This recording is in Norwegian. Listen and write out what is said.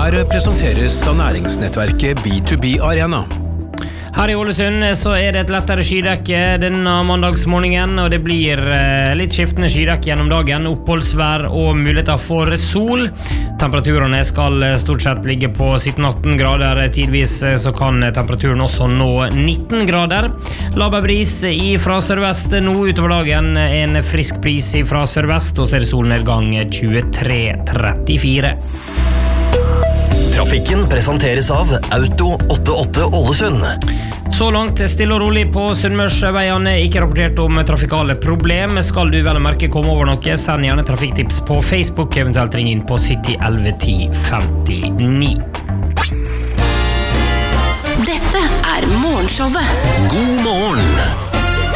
Her presenteres av næringsnettverket B2B Arena. Her I Ålesund så det et lettere skydekke denne mandagsmorgenen, og det blir litt skiftende skydekke gjennom dagen, oppholdsvær og muligheter for sol. Temperaturene skal stort sett ligge på 17-18 grader, tidvis så kan temperaturen også nå 19 grader. Laber bris fra sørvest nå utover dagen, en frisk bris fra sørvest, og så det solnedgang 23:34. Trafikken presenteres av Auto 88 Ålesund. Så langt stille og rolig på Sunnmørsveiene, ikke rapportert om trafikale problem. Skal du vel merke komme over noe, send gjerne trafikktips på Facebook, eventuelt ring inn på 70 11 10 59. Dette Morgenshowet. God morgen!